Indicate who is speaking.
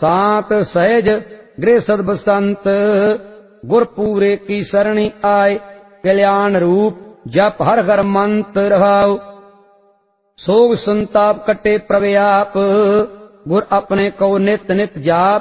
Speaker 1: सांत सहज गृह सद बसंत। गुर पूरे की सरणी आए कल्याण रूप जप हर हर मंत्र रहाओ। सोग संताप कटे प्रव्याप गुर अपने को नित नित जाप।